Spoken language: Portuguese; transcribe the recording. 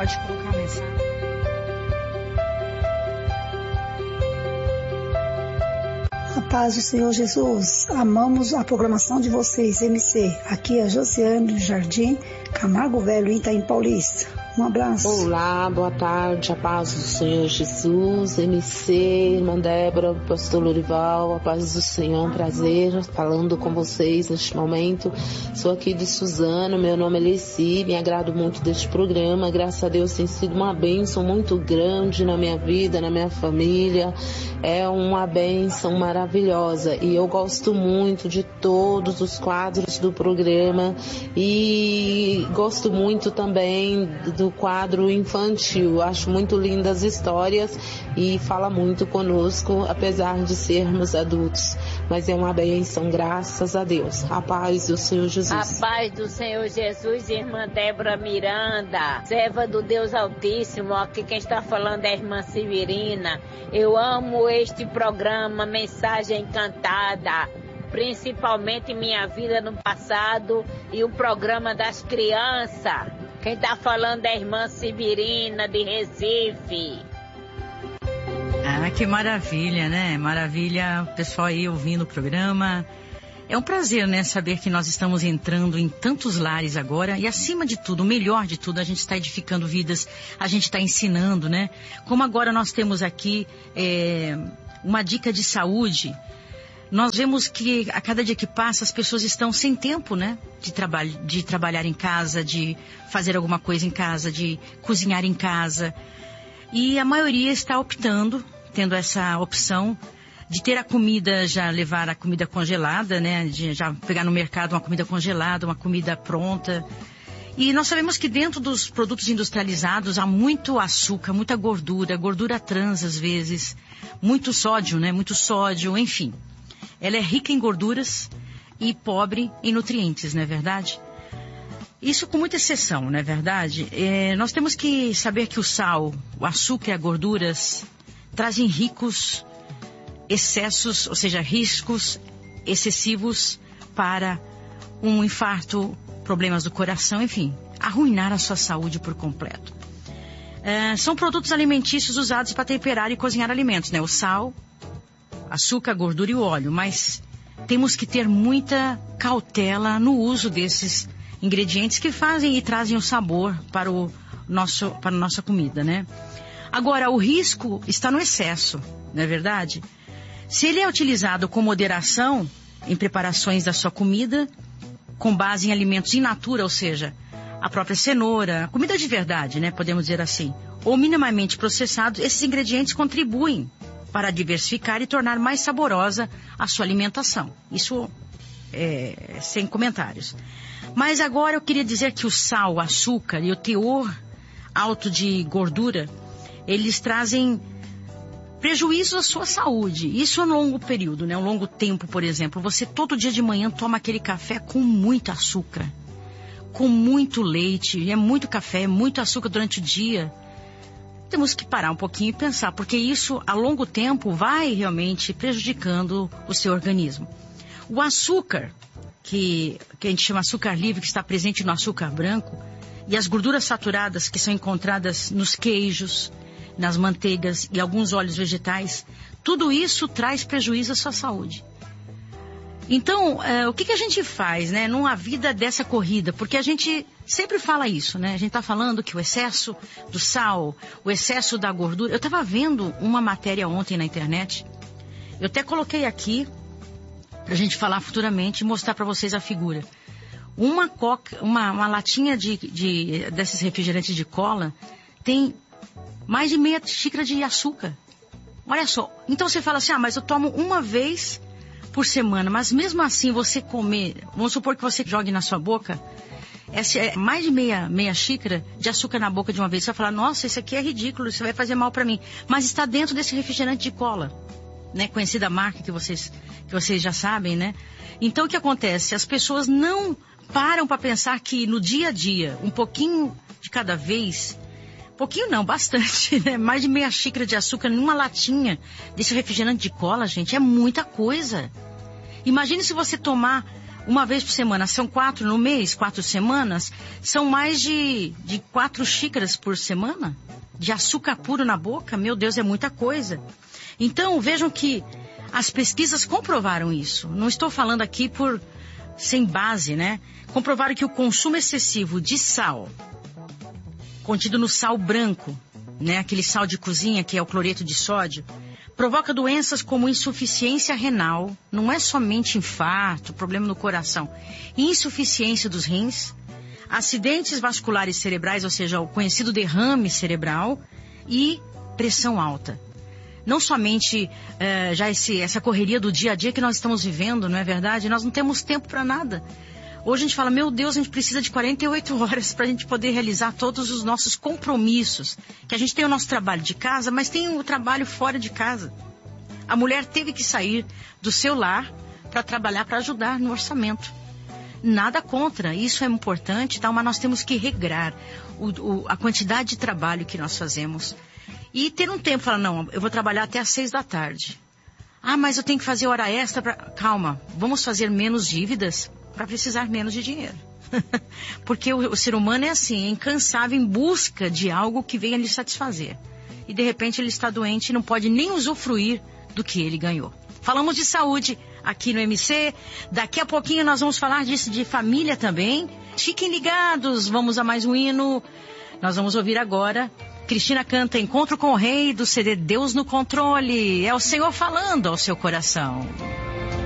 Pode colocar a mensagem. A paz do Senhor Jesus, amamos a programação de vocês, MC. Aqui é a Josiane do Jardim, Camargo Velho, Itaim Paulista. Um abraço. Olá, boa tarde, a paz do Senhor Jesus, MC, irmã Débora, pastor Lorival, a paz do Senhor, um prazer falando com vocês neste momento. Sou aqui de Suzano, meu nome é Leci, me agrado muito deste programa, graças a Deus tem sido uma bênção muito grande na minha vida, na minha família, é uma bênção maravilhosa e eu gosto muito de todos os quadros do programa e gosto muito também do quadro infantil. Acho muito lindas as histórias e fala muito conosco, apesar de sermos adultos. Mas é uma bênção, graças a Deus. A paz do Senhor Jesus. A paz do Senhor Jesus, irmã Débora Miranda, serva do Deus Altíssimo. Aqui quem está falando é a irmã Severina. Eu amo este programa, Mensagem Encantada, principalmente minha vida no passado e o programa das crianças. Quem está falando é a irmã Severina, de Recife. Ah, que maravilha, né? Maravilha, o pessoal aí ouvindo o programa. É um prazer, né, saber que nós estamos entrando em tantos lares agora e, acima de tudo, o melhor de tudo, a gente está edificando vidas, a gente está ensinando, né? Como agora nós temos aqui uma dica de saúde. Nós vemos que a cada dia que passa as pessoas estão sem tempo, né? De trabalhar em casa, de fazer alguma coisa em casa, de cozinhar em casa. E a maioria está optando, tendo essa opção de ter a comida, já levar a comida congelada, né? De já pegar no mercado uma comida congelada, uma comida pronta. E nós sabemos que dentro dos produtos industrializados há muito açúcar, muita gordura trans às vezes, muito sódio, né? Muito sódio, enfim. Ela é rica em gorduras e pobre em nutrientes, não é verdade? Isso com muita exceção, não é verdade? Nós temos que saber que o sal, o açúcar e as gorduras trazem ricos excessos, ou seja, riscos excessivos para um infarto, problemas do coração, enfim, arruinar a sua saúde por completo. São produtos alimentícios usados para temperar e cozinhar alimentos, né? O sal, açúcar, a gordura e o óleo, mas temos que ter muita cautela no uso desses ingredientes que fazem e trazem o sabor para a nossa comida, né? Agora, o risco está no excesso, não é verdade? Se ele é utilizado com moderação em preparações da sua comida, com base em alimentos in natura, ou seja, a própria cenoura, comida de verdade, né? Podemos dizer assim, ou minimamente processados, esses ingredientes contribuem para diversificar e tornar mais saborosa a sua alimentação. Isso sem comentários. Mas agora eu queria dizer que o sal, o açúcar e o teor alto de gordura, eles trazem prejuízo à sua saúde. Isso é um longo período, né? Um longo tempo, por exemplo. Você todo dia de manhã toma aquele café com muito açúcar, com muito leite, é muito café, é muito açúcar durante o dia. Temos que parar um pouquinho e pensar, porque isso a longo tempo vai realmente prejudicando o seu organismo. O açúcar, que a gente chama açúcar livre, que está presente no açúcar branco, e as gorduras saturadas que são encontradas nos queijos, nas manteigas e alguns óleos vegetais, tudo isso traz prejuízo à sua saúde. Então, o que a gente faz, né, numa vida dessa corrida? Porque a gente sempre fala isso, né? A gente está falando que o excesso do sal, o excesso da gordura... Eu estava vendo uma matéria ontem na internet, eu até coloquei aqui, para a gente falar futuramente e mostrar para vocês a figura. Uma latinha desses refrigerantes de cola tem mais de meia xícara de açúcar. Olha só, então você fala assim, mas eu tomo uma vez por semana, mas mesmo assim você comer, vamos supor que você jogue na sua boca, mais de meia xícara de açúcar na boca de uma vez, você vai falar, nossa, isso aqui é ridículo, isso vai fazer mal para mim, mas está dentro desse refrigerante de cola, né, conhecida marca que vocês já sabem, né? Então o que acontece? As pessoas não param para pensar que no dia a dia, um pouquinho de cada vez, pouquinho não, bastante, né? Mais de meia xícara de açúcar numa latinha desse refrigerante de cola, gente, é muita coisa. Imagine se você tomar uma vez por semana, são 4 no mês, 4 semanas, são mais de 4 xícaras por semana de açúcar puro na boca. Meu Deus, é muita coisa. Então, vejam que as pesquisas comprovaram isso. Não estou falando aqui sem base, né? Comprovaram que o consumo excessivo de sal, contido no sal branco, né? Aquele sal de cozinha que é o cloreto de sódio, provoca doenças como insuficiência renal, não é somente infarto, problema no coração, insuficiência dos rins, acidentes vasculares cerebrais, ou seja, o conhecido derrame cerebral, e pressão alta. Não somente essa correria do dia a dia que nós estamos vivendo, não é verdade? Nós não temos tempo para nada. Hoje a gente fala, meu Deus, a gente precisa de 48 horas para a gente poder realizar todos os nossos compromissos. Que a gente tem o nosso trabalho de casa, mas tem o trabalho fora de casa. A mulher teve que sair do seu lar para trabalhar, para ajudar no orçamento. Nada contra, isso é importante, tá? Mas nós temos que regrar a quantidade de trabalho que nós fazemos. E ter um tempo, falar, não, eu vou trabalhar até às 6 da tarde. Ah, mas eu tenho que fazer hora extra para... Calma, vamos fazer menos dívidas para precisar menos de dinheiro. Porque o ser humano é assim, é incansável em busca de algo que venha lhe satisfazer. E de repente ele está doente e não pode nem usufruir do que ele ganhou. Falamos de saúde aqui no MC. Daqui a pouquinho nós vamos falar disso, de família também. Fiquem ligados, vamos a mais um hino. Nós vamos ouvir agora. Cristina canta Encontro com o Rei, do CD Deus no Controle. É o Senhor falando ao seu coração.